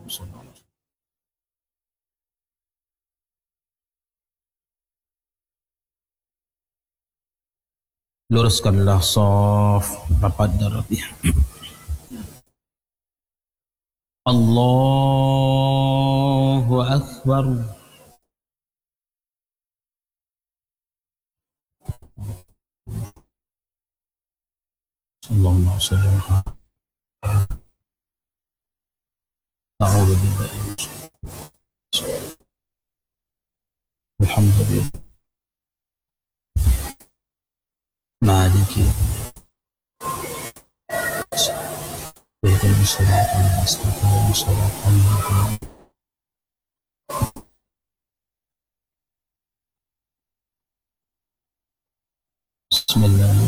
Luruskanlah saf rapat dan rapi. Allahu Akbar. Sallallahu alaihi wasallam. A'udzu billahi alhamdulillah. Maliki Bismillah.